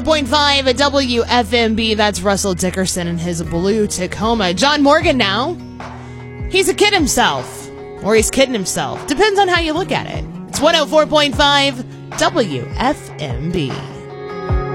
101.5 at WFMB. That's Russell Dickerson and his blue Tacoma. John Morgan now. He's a kid himself. Or he's kidding himself. Depends on how you look at it. It's 104.5 WFMB.